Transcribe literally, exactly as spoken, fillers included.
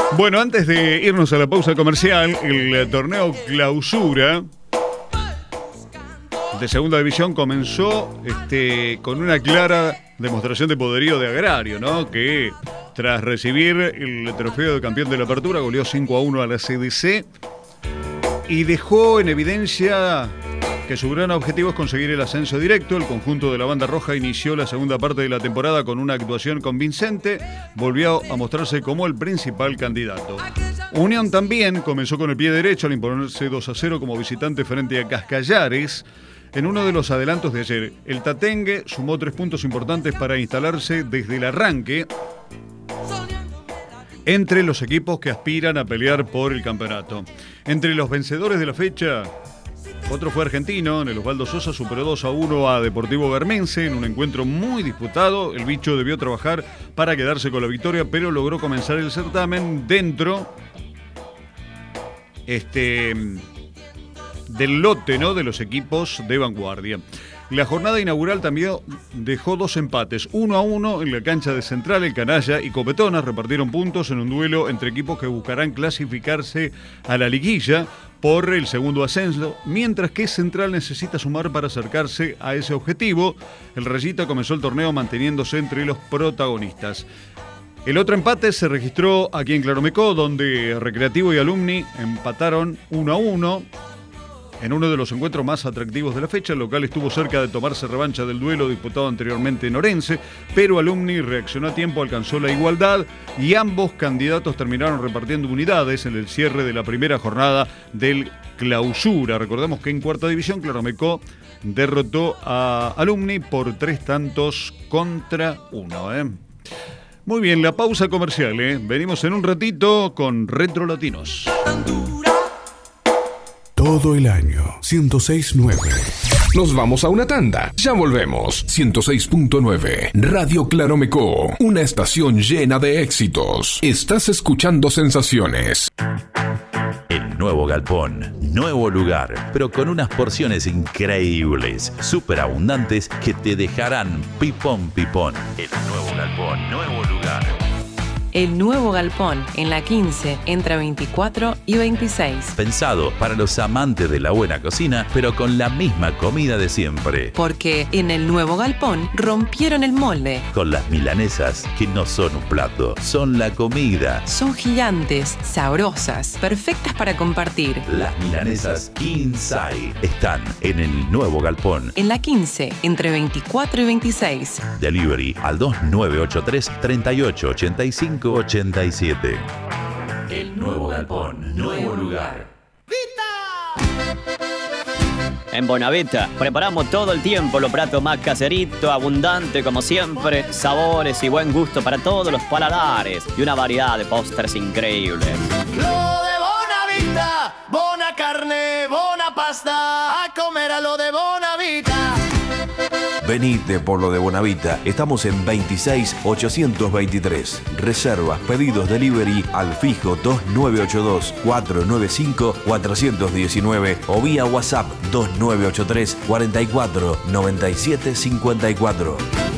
Bueno, antes de irnos a la pausa comercial, el torneo Clausura de Segunda División comenzó este, con una clara demostración de poderío de Agrario, ¿no? Que tras recibir el trofeo de campeón de la apertura goleó cinco a uno a la C D C y dejó en evidencia que su gran objetivo es conseguir el ascenso directo. El conjunto de la Banda Roja inició la segunda parte de la temporada con una actuación convincente, volvió a mostrarse como el principal candidato. Unión también comenzó con el pie derecho al imponerse dos a cero como visitante frente a Cascallares. En uno de los adelantos de ayer, el Tatengue sumó tres puntos importantes para instalarse desde el arranque entre los equipos que aspiran a pelear por el campeonato. Entre los vencedores de la fecha, otro fue argentino. En el Osvaldo Sosa superó dos a uno a Deportivo Garmense en un encuentro muy disputado. El bicho debió trabajar para quedarse con la victoria, pero logró comenzar el certamen dentro este, del lote, ¿no?, de los equipos de vanguardia. La jornada inaugural también dejó dos empates, uno a uno en la cancha de Central. El Canalla y Copetonas repartieron puntos en un duelo entre equipos que buscarán clasificarse a la liguilla por el segundo ascenso, mientras que Central necesita sumar para acercarse a ese objetivo. El Rayita comenzó el torneo manteniéndose entre los protagonistas. El otro empate se registró aquí en Claromecó, donde Recreativo y Alumni empataron uno a uno. En uno de los encuentros más atractivos de la fecha, el local estuvo cerca de tomarse revancha del duelo disputado anteriormente en Orense, pero Alumni reaccionó a tiempo, alcanzó la igualdad y ambos candidatos terminaron repartiendo unidades en el cierre de la primera jornada del Clausura. Recordemos que en cuarta división, Claromecó derrotó a Alumni por tres tantos contra uno. ¿eh? Muy bien, la pausa comercial. ¿eh? Venimos en un ratito con Retro Latinos. Todo el año, ciento seis punto nueve. Nos vamos a una tanda. Ya volvemos. ciento seis punto nueve. Radio Claromecó. Una estación llena de éxitos. Estás escuchando Sensaciones. El nuevo galpón. Nuevo lugar. Pero con unas porciones increíbles. Súper abundantes que te dejarán pipón pipón. El nuevo galpón. Nuevo lugar. El nuevo galpón, en la quince, entre veinticuatro y veintiséis. Pensado para los amantes de la buena cocina, pero con la misma comida de siempre. Porque en el nuevo galpón rompieron el molde. Con las milanesas, que no son un plato, son la comida. Son gigantes, sabrosas, perfectas para compartir. Las milanesas Kinsai están en el nuevo galpón. En la quince, entre veinticuatro y veintiséis. Delivery al dos nueve ocho tres, tres ocho ocho cinco ochenta y siete. El nuevo galpón, nuevo lugar. En Bonavita preparamos todo el tiempo los platos más caseritos, abundante como siempre, sabores y buen gusto para todos los paladares y una variedad de postres increíbles. Lo de Bonavita, bona carne, bona pasta, a comer a lo de Bonavita. Venite por lo de Bonavita. Estamos en veintiséis ochocientos veintitrés. Reservas, pedidos, delivery al fijo dos nueve ocho dos, cuatro nueve cinco, cuatro uno nueve o vía WhatsApp dos nueve ocho tres, cuarenta y cuatro, noventa y siete cincuenta y cuatro.